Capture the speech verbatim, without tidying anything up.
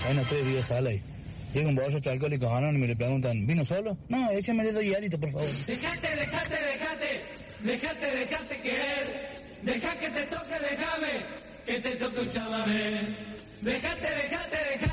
Bueno, tres días sale ahí. Llega un borracho alcohólico anónimo y me le preguntan, ¿vino solo? No, échame dedo hielito, por favor. Dejate, dejate, dejate, dejate, dejate querer. Deja que te toque, déjame, que te toque un chamamé. Dejate, dejate, dejate.